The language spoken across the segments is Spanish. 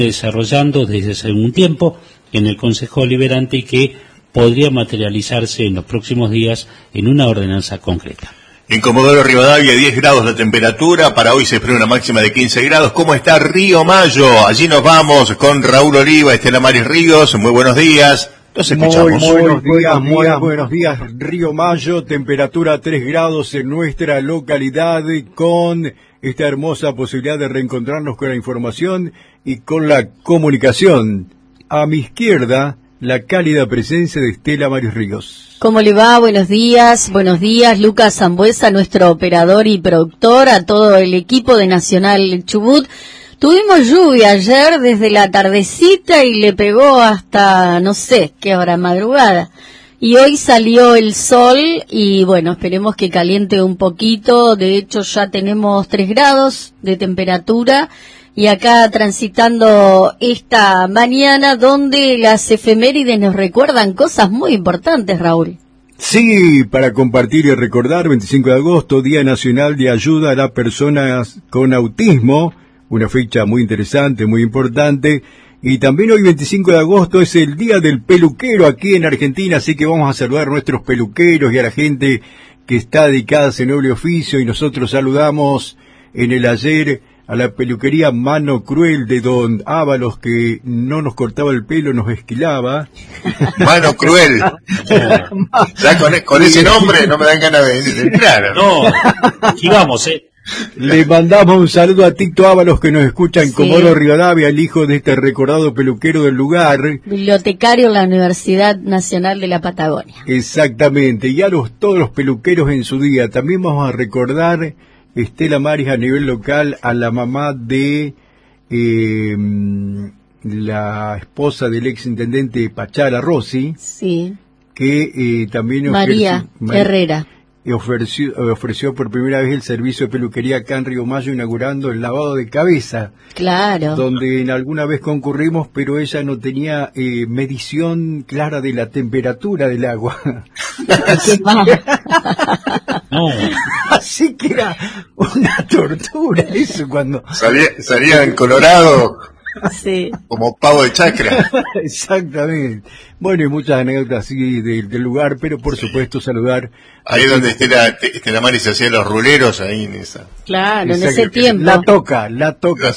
desarrollando desde hace un tiempo en el Consejo Deliberante y que podría materializarse en los próximos días en una ordenanza concreta. En Comodoro Rivadavia, 10 grados de temperatura, para hoy se espera una máxima de 15 grados. ¿Cómo está Río Mayo? Allí nos vamos con Raúl Oliva, Estela Maris Ríos. Muy buenos días. Los escuchamos. Muy buenos días. Río Mayo, temperatura 3 grados en nuestra localidad, con esta hermosa posibilidad de reencontrarnos con la información y con la comunicación. A mi izquierda, la cálida presencia de Estela Maris Ríos. ¿Cómo le va? Buenos días, Lucas Zambuesa, nuestro operador y productor, a todo el equipo de Nacional Chubut. Tuvimos lluvia ayer desde la tardecita y le pegó hasta, no sé, qué hora, madrugada. Y hoy salió el sol y bueno, esperemos que caliente un poquito. De hecho ya tenemos 3 grados de temperatura y acá transitando esta mañana donde las efemérides nos recuerdan cosas muy importantes, Raúl. Sí, para compartir y recordar, 25 de agosto, Día Nacional de Ayuda a las Personas con Autismo, una fecha muy interesante, muy importante. Y también hoy, 25 de agosto, es el Día del Peluquero aquí en Argentina, así que vamos a saludar a nuestros peluqueros y a la gente que está dedicada a ese noble oficio, y nosotros saludamos en el ayer a la peluquería Mano Cruel de Don Ábalos, que no nos cortaba el pelo, nos esquilaba. Mano Cruel. Ya con ese nombre no me dan ganas de entrar. No, aquí vamos, Le mandamos un saludo a Tito Ábalos, que nos escucha en Comodoro Rivadavia, el hijo de este recordado peluquero del lugar. Bibliotecario en la Universidad Nacional de la Patagonia. Exactamente, y a todos los peluqueros en su día. También vamos a recordar, Estela Maris, a nivel local, a la mamá de la esposa del exintendente Pachala Rossi. Sí. Que también María Herrera. Ofreció por primera vez el servicio de peluquería acá en Río Mayo, inaugurando el lavado de cabeza. Claro. Donde en alguna vez concurrimos, pero ella no tenía medición clara de la temperatura del agua. No. Así que era una tortura eso cuando... Salía en Colorado. Sí. Como pavo de chacra. Exactamente. Bueno, y muchas anécdotas así del lugar, pero por supuesto saludar. Ahí donde Estela Maris hacía los ruleros, ahí en esa. Claro, en ese tiempo. La toca. La toca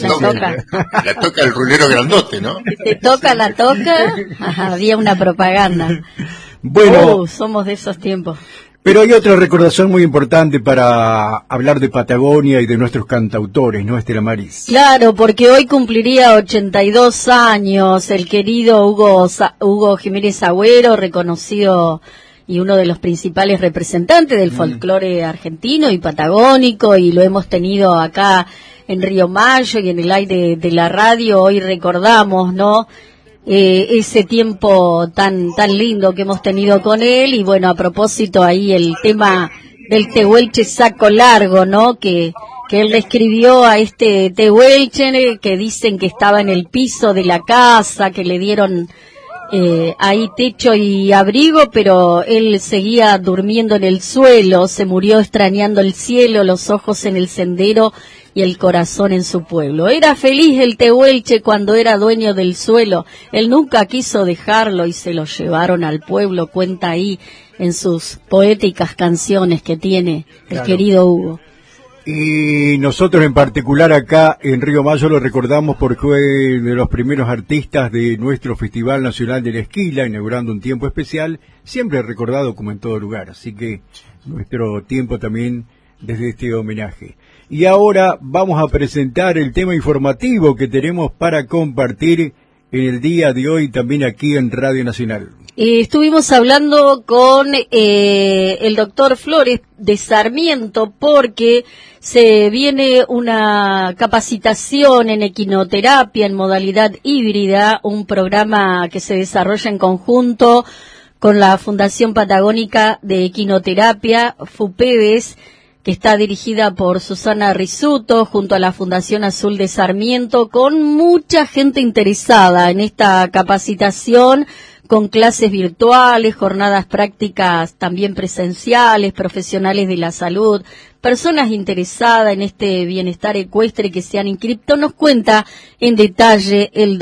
el rulero grandote, ¿no? Te toca, había una propaganda. Bueno. Somos de esos tiempos. Pero hay otra recordación muy importante para hablar de Patagonia y de nuestros cantautores, ¿no, Estela Maris? Claro, porque hoy cumpliría 82 años el querido Hugo Jiménez Agüero, reconocido y uno de los principales representantes del folclore argentino y patagónico, y lo hemos tenido acá en Río Mayo y en el aire de la radio. Hoy recordamos, ¿no?, ese tiempo tan lindo que hemos tenido con él. Y bueno, a propósito ahí el tema del tehuelche saco largo, ¿no?, que él le escribió a este tehuelche, que dicen que estaba en el piso de la casa, que le dieron ahí techo y abrigo, pero él seguía durmiendo en el suelo, se murió extrañando el cielo, los ojos en el sendero y el corazón en su pueblo. Era feliz el tehuelche cuando era dueño del suelo, él nunca quiso dejarlo y se lo llevaron al pueblo, cuenta ahí en sus poéticas canciones que tiene el querido Hugo. Y nosotros en particular acá en Río Mayo lo recordamos porque fue de los primeros artistas de nuestro Festival Nacional de la Esquila, inaugurando un tiempo especial, siempre recordado como en todo lugar, así que nuestro tiempo también desde este homenaje. Y ahora vamos a presentar el tema informativo que tenemos para compartir en el día de hoy también aquí en Radio Nacional. Estuvimos hablando con el doctor Flores de Sarmiento porque se viene una capacitación en equinoterapia en modalidad híbrida, un programa que se desarrolla en conjunto con la Fundación Patagónica de Equinoterapia, FUPEDES, que está dirigida por Susana Risuto, junto a la Fundación Azul de Sarmiento, con mucha gente interesada en esta capacitación, con clases virtuales, jornadas prácticas también presenciales, profesionales de la salud, personas interesadas en este bienestar ecuestre que se han inscrito. Nos cuenta en detalle el